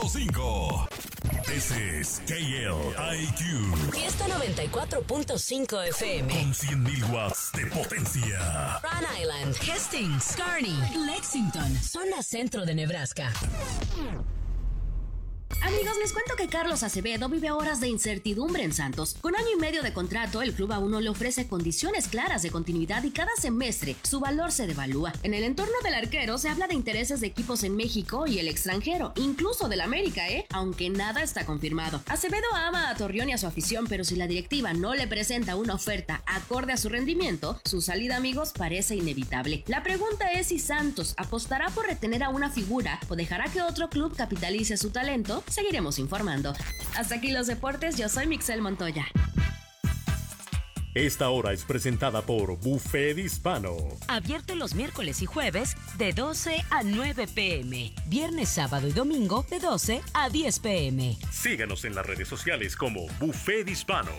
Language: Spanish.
94.5. This is KLIQ. Fiesta 94.5 FM. Con 100.000 watts de potencia. Rhode Island, Hastings, Kearney, Lexington, zona centro de Nebraska. Amigos, les cuento que Carlos Acevedo vive horas de incertidumbre en Santos. Con año y medio de contrato, el club aún no le ofrece condiciones claras de continuidad y cada semestre su valor se devalúa. En el entorno del arquero se habla de intereses de equipos en México y el extranjero, incluso del América, aunque nada está confirmado. Acevedo ama a Torreón y a su afición, pero si la directiva no le presenta una oferta acorde a su rendimiento, su salida, amigos, parece inevitable. La pregunta es si Santos apostará por retener a una figura o dejará que otro club capitalice su talento. Seguiremos informando. Hasta aquí los deportes, yo soy Mixel Montoya. Esta hora es presentada por Buffet Hispano. Abierto los miércoles y jueves de 12 a 9 p.m. Viernes, sábado y domingo de 12 a 10 p.m. Síganos en las redes sociales como Buffet Hispano.